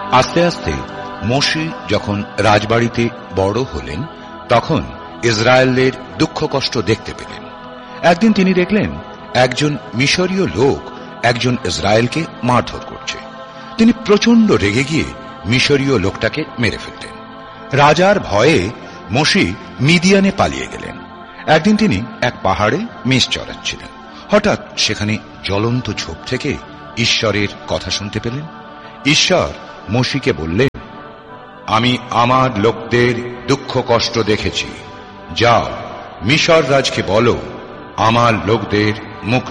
আস্তে আস্তে মোশে যখন রাজবাড়িতে বড় হলেন তখন ইসরায়েলের দুঃখ কষ্ট দেখতে পেলেন। একদিন তিনি দেখলেন একজন মিশরীয় লোক একজন ইসরায়েলকে মারধর করছে। তিনি প্রচন্ড রেগে গিয়ে মিশরীয় লোকটাকে মেরে ফেললেন। রাজার ভয়ে মোশে মিদিয়ানে পালিয়ে গেলেন। একদিন তিনি এক পাহাড়ে মেষ চড়াচ্ছিলেন। হঠাৎ সেখানে জ্বলন্ত ঝোপ থেকে ঈশ্বরের কথা শুনতে পেলেন। ঈশ্বর মোশেকে বললেন, আমি আমার লোকদের দুঃখ কষ্ট দেখেছি, যাও মিশর রাজকে বলো আমার লোকদের মুক্ত